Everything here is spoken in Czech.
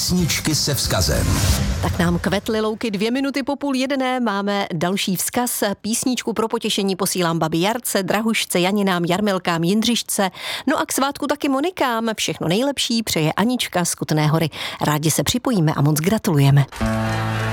Písničky se vzkazem. Tak nám kvetly louky 2 minuty po 12:30. Máme další vzkaz. Písničku pro potěšení posílám babi Jarce, Drahušce, Janinám, Jarmilkám, Jindřišce. No a k svátku taky Monikám. Všechno nejlepší přeje Anička z Kutné Hory. Rádi se připojíme a moc gratulujeme.